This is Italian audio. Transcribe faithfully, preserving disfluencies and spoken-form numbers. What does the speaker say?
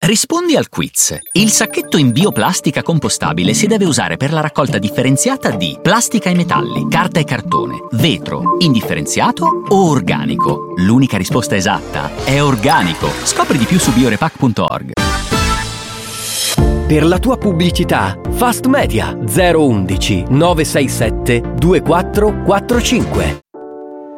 Rispondi al quiz. Il sacchetto in bioplastica compostabile si deve usare per la raccolta differenziata di plastica e metalli, carta e cartone, vetro, indifferenziato o organico. L'unica risposta esatta è organico. Scopri di più su biorepac punto org. Per la tua pubblicità, Fast Media zero uno uno nove sei sette due quattro quattro cinque.